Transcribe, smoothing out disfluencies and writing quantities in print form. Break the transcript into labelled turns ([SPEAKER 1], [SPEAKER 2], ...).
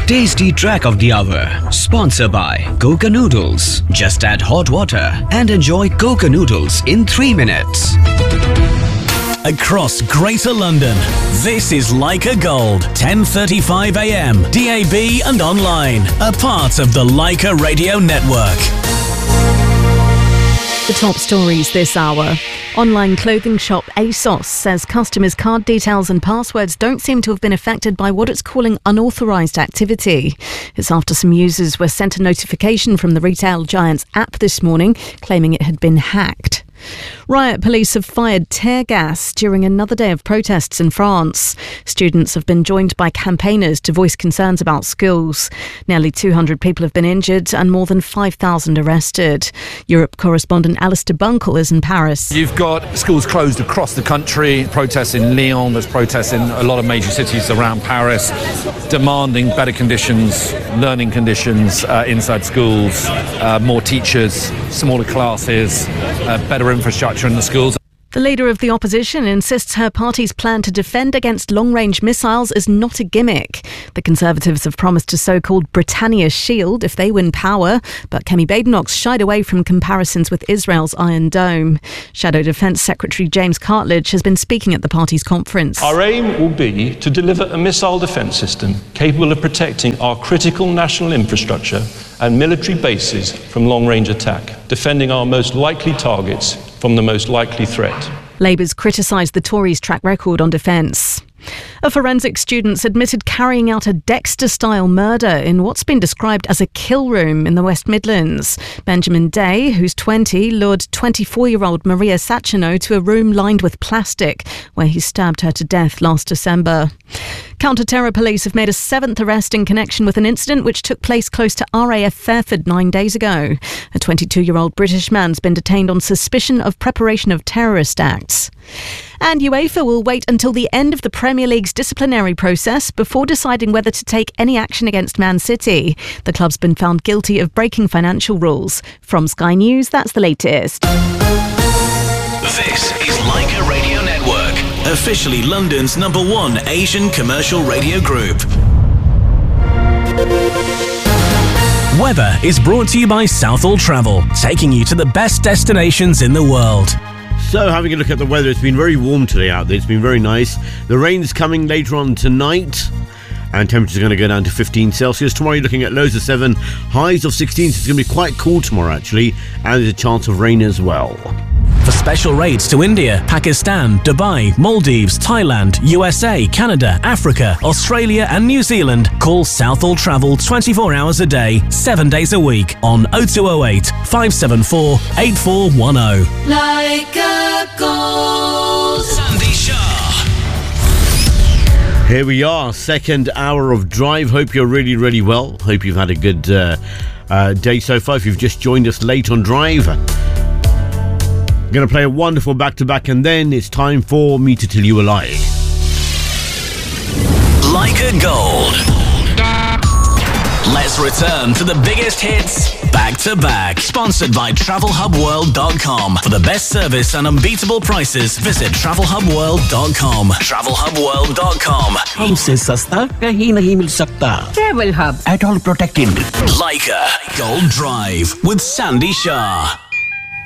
[SPEAKER 1] Tasty Track of the Hour, sponsored by Coca Noodles. Just add hot water and enjoy Coca Noodles in 3 minutes.
[SPEAKER 2] Across Greater London, this is Leica Gold, 10:35 a.m, DAB and online, a part of the Leica Radio Network.
[SPEAKER 3] The top stories this hour. Online clothing shop ASOS says customers' card details and passwords don't seem to have been affected by what it's calling unauthorised activity. It's after some users were sent a notification from the retail giant's app this morning claiming it had been hacked. Riot police have fired tear gas during another day of protests in France. Students have been joined by campaigners to voice concerns about schools. Nearly 200 people have been injured and more than 5,000 arrested. Europe correspondent Alistair Bunkle is in Paris.
[SPEAKER 4] You've got schools closed across the country, protests in Lyon, there's protests in a lot of major cities around Paris, demanding better conditions, learning conditions inside schools, more teachers, smaller classes, better infrastructure in the schools.
[SPEAKER 3] The leader of the opposition insists her party's plan to defend against long-range missiles is not a gimmick. The Conservatives have promised a so-called Britannia shield if they win power, but Kemi Badenoch shied away from comparisons with Israel's Iron Dome. Shadow Defence Secretary James Cartledge has been speaking at the party's conference.
[SPEAKER 5] Our aim will be to deliver a missile defence system capable of protecting our critical national infrastructure and military bases from long-range attack, defending our most likely targets from the most likely threat.
[SPEAKER 3] Labour's criticised the Tories' track record on defence. A forensic student's admitted carrying out a Dexter-style murder in what's been described as a kill room in the West Midlands. Benjamin Day, who's 20, lured 24-year-old Maria Sacchino to a room lined with plastic, where he stabbed her to death last December. Counter-terror police have made a 7th arrest in connection with an incident which took place close to RAF Fairford 9 days ago. A 22-year-old British man's been detained on suspicion of preparation of terrorist acts. And UEFA will wait until the end of the Premier League's disciplinary process before deciding whether to take any action against Man City. The club's been found guilty of breaking financial rules. From Sky News, that's the latest.
[SPEAKER 2] This is Leica Radio Network, officially London's #1 Asian commercial radio group. Weather is brought to you by Southall Travel, taking you to the best destinations in the world.
[SPEAKER 6] So, having a look at the weather, it's been very warm today out there. It's been very nice. The rain's coming later on tonight, and temperatures are going to go down to 15 Celsius. Tomorrow, you're looking at lows of 7, highs of 16. So it's going to be quite cool tomorrow, actually, and there's a chance of rain as well.
[SPEAKER 2] For special rates to India, Pakistan, Dubai, Maldives, Thailand, USA, Canada, Africa, Australia and New Zealand, call Southall Travel 24 hours a day, 7 days a week on 0208 574 8410.
[SPEAKER 7] Leica Gold.
[SPEAKER 2] Sandy Shah.
[SPEAKER 6] Here we are, second hour of drive. Hope you're really, really well. Hope you've had a good day so far. If you've just joined us late on drive, I'm going to play a wonderful back-to-back, and then it's time for me to tell you a lie.
[SPEAKER 2] Leica Gold. Let's return to the biggest hits back-to-back. Sponsored by TravelHubWorld.com. For the best service and unbeatable prices, visit TravelHubWorld.com. TravelHubWorld.com.
[SPEAKER 8] हमसे सस्ता कहीं नहीं मिल सकता. Travel Hub. At all protected.
[SPEAKER 2] Leica Gold Drive with Sandy Shah.